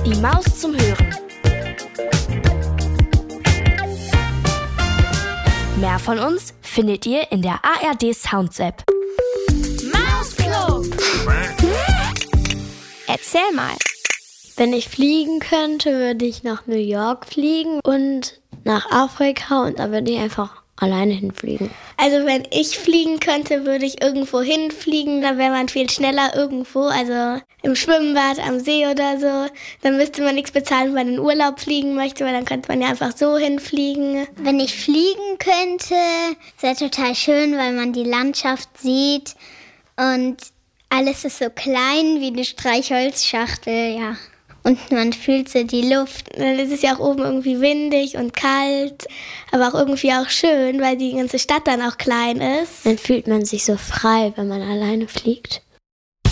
Die Maus zum Hören. Mehr von uns findet ihr in der ARD Sounds App. Mausclub! Erzähl mal. Wenn ich fliegen könnte, würde ich nach New York fliegen und nach Afrika und da würde ich einfach alleine hinfliegen. Also wenn ich fliegen könnte, würde ich irgendwo hinfliegen, da wäre man viel schneller irgendwo, also im Schwimmbad, am See oder so. Dann müsste man nichts bezahlen, wenn man in Urlaub fliegen möchte, weil dann könnte man ja einfach so hinfliegen. Wenn ich fliegen könnte, wäre total schön, weil man die Landschaft sieht und alles ist so klein wie eine Streichholzschachtel, ja. Und man fühlt so die Luft. Dann ist es ja auch oben irgendwie windig und kalt, aber auch irgendwie auch schön, weil die ganze Stadt dann auch klein ist. Dann fühlt man sich so frei, wenn man alleine fliegt.